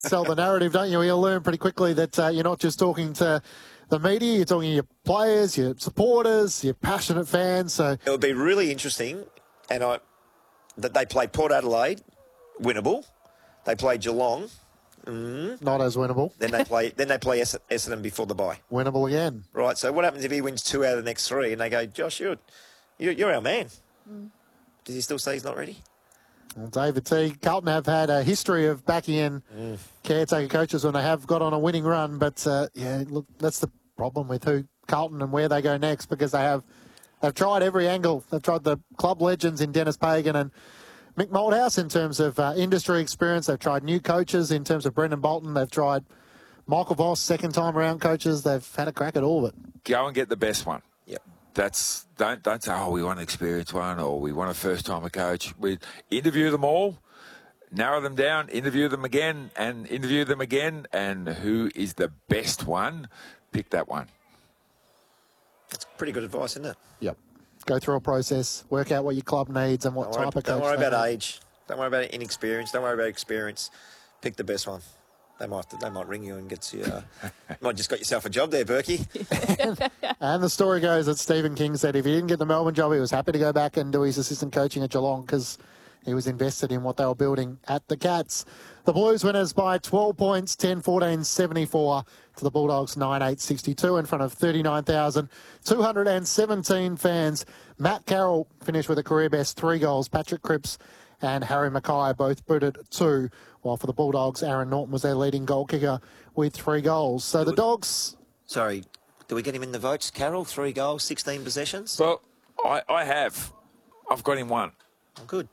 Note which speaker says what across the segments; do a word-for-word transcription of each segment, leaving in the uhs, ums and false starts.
Speaker 1: sell the narrative, don't you? You'll learn pretty quickly that uh, you're not just talking to the media, you're talking to your players, your supporters, your passionate fans. So
Speaker 2: it would be really interesting, and I that they play Port Adelaide, winnable. They play Geelong, mm,
Speaker 1: not as winnable.
Speaker 2: Then they play then they play Ess- Essendon before the bye.
Speaker 1: Winnable again.
Speaker 2: Right. So what happens if he wins two out of the next three, and they go, Josh, you're you're, you're our man? Mm. Does he still say he's not ready?
Speaker 1: Well, David T. Carlton have had a history of backing in mm. caretaker coaches when they have got on a winning run, but uh, yeah, look, that's the problem with who Carlton and where they go next, because they have they've tried every angle. They've tried the club legends in Dennis Pagan and Mick Malthouse in terms of uh, industry experience. They've tried new coaches in terms of Brendan Bolton. They've tried Michael Voss, second time around coaches. They've had a crack at all of it.
Speaker 3: Go and get the best one.
Speaker 2: Yep.
Speaker 3: That's don't don't say, oh, we want an experienced one or we want a first timer coach. We interview them all, narrow them down, interview them again, and interview them again, and who is the best one? Pick that one.
Speaker 2: That's pretty good advice, isn't it?
Speaker 1: Yep. Go through a process, work out what your club needs and what
Speaker 2: don't
Speaker 1: type
Speaker 2: worry,
Speaker 1: of coach.
Speaker 2: Don't worry
Speaker 1: they
Speaker 2: about
Speaker 1: need.
Speaker 2: age. Don't worry about inexperience. Don't worry about experience. Pick the best one. They might they might ring you and get you. Uh, you might just got yourself a job there, Berkey.
Speaker 1: And the story goes that Stephen King said if he didn't get the Melbourne job, he was happy to go back and do his assistant coaching at Geelong because he was invested in what they were building at the Cats. The Blues winners by twelve points, ten fourteen seventy-four to the Bulldogs nine eight sixty-two in front of thirty-nine thousand two hundred seventeen fans. Matt Carroll finished with a career best three goals. Patrick Cripps and Harry Mackay both booted two, while for the Bulldogs, Aaron Norton was their leading goal kicker with three goals. So the Dogs...
Speaker 2: Sorry, do we get him in the votes, Carroll? Three goals, sixteen possessions?
Speaker 3: Well, I, I have. I've got him one.
Speaker 2: Oh, good.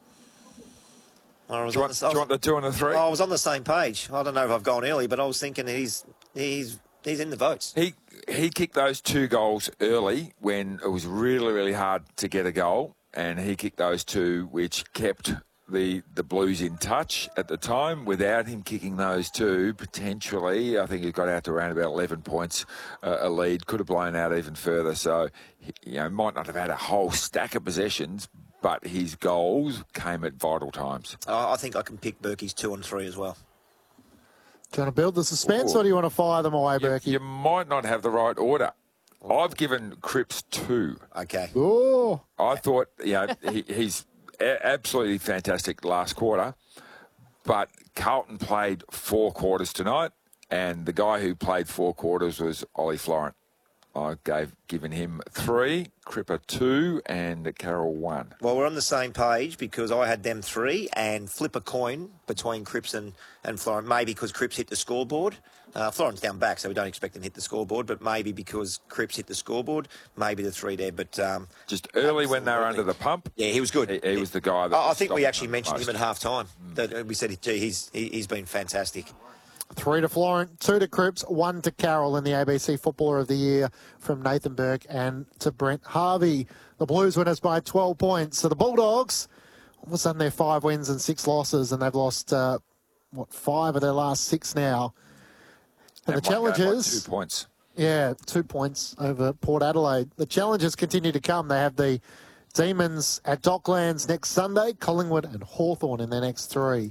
Speaker 2: I was
Speaker 3: Do you,
Speaker 2: on
Speaker 3: want,
Speaker 2: the, I
Speaker 3: do you
Speaker 2: was,
Speaker 3: want the two and the three?
Speaker 2: I was on the same page. I don't know if I've gone early, but I was thinking he's he's he's in the votes.
Speaker 3: He he kicked those two goals early when it was really, really hard to get a goal, and he kicked those two, which kept the the Blues in touch at the time. Without him kicking those two, potentially, I think he got out to around about eleven points uh, a lead. Could have blown out even further. So, you know, might not have had a whole stack of possessions, but his goals came at vital times.
Speaker 2: Uh, I think I can pick Berkey's two and three as well.
Speaker 1: Do you want to build the suspense Ooh. or do you want to fire them away, Berkey?
Speaker 3: You, you might not have the right order. I've given Cripps two.
Speaker 2: Okay.
Speaker 1: Ooh.
Speaker 3: I thought, you know, he, he's a- absolutely fantastic last quarter, but Carlton played four quarters tonight, and the guy who played four quarters was Ollie Florent. I gave given him three, Cripper two, and Carroll one.
Speaker 2: Well, we're on the same page because I had them three and flip a coin between Cripps and, and Florent. Maybe because Cripps hit the scoreboard. Uh, Florent's down back, so we don't expect him to hit the scoreboard, but maybe because Cripps hit the scoreboard, maybe the three there. But um,
Speaker 3: just early when they were under the pump.
Speaker 2: Yeah, he was good.
Speaker 3: He, he was the guy that
Speaker 2: I, I think we actually mentioned
Speaker 3: most.
Speaker 2: him at half time. Mm. That we said, gee, he's he, he's been fantastic.
Speaker 1: Three to Florent, two to Cripps, one to Carroll in the A B C Footballer of the Year from Nathan Burke and to Brent Harvey. The Blues winners by twelve points. So the Bulldogs, all of a sudden they're five wins and six losses, and they've lost, uh, what, five of their last six now. And
Speaker 3: that
Speaker 1: the challenges...
Speaker 3: Two points.
Speaker 1: Yeah, two points over Port Adelaide. The challenges continue to come. They have the Demons at Docklands next Sunday, Collingwood and Hawthorn in their next three.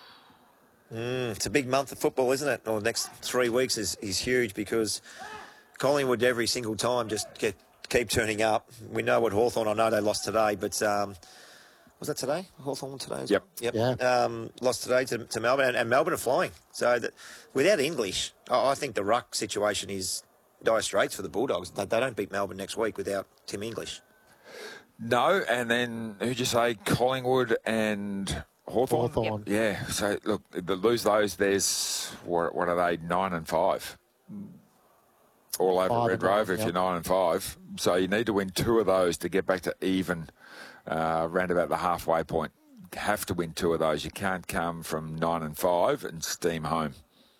Speaker 2: Mm, it's a big month of football, isn't it? Or the next three weeks is, is huge because Collingwood every single time just get keep turning up. We know what Hawthorn, I know they lost today, but um, was that today? Hawthorn today?
Speaker 3: Yep.
Speaker 2: Yep.
Speaker 1: Yeah.
Speaker 2: Um, lost today to, to Melbourne, and, and Melbourne are flying. So that, without English, I, I think the ruck situation is dire straits for the Bulldogs. They, they don't beat Melbourne next week without Tim English.
Speaker 3: No, and then who'd you say? Collingwood and... Hawthorn?
Speaker 1: Hawthorn.
Speaker 3: Yeah, so look, they lose those, there's, what, what are they, nine and five? All over
Speaker 1: Five
Speaker 3: Red
Speaker 1: and
Speaker 3: Rover
Speaker 1: nine,
Speaker 3: if
Speaker 1: yep.
Speaker 3: you're nine and five. So you need to win two of those to get back to even uh, round about the halfway point. You have to win two of those. You can't come from nine and five and steam home.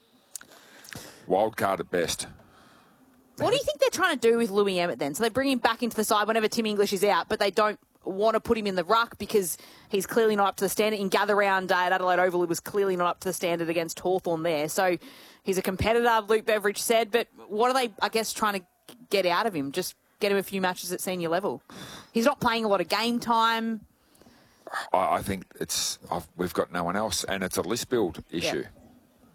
Speaker 3: Wild card at best.
Speaker 4: What do you think they're trying to do with Louis Emmett then? So they bring him back into the side whenever Tim English is out, but they don't want to put him in the ruck because he's clearly not up to the standard. In Gather Round Day at Adelaide Oval, he was clearly not up to the standard against Hawthorn there. So he's a competitor, Luke Beveridge said, but what are they, I guess, trying to get out of him? Just get him a few matches at senior level. He's not playing a lot of game time.
Speaker 3: I, I think it's I've, we've got no one else, and it's a list build issue.
Speaker 4: Yeah.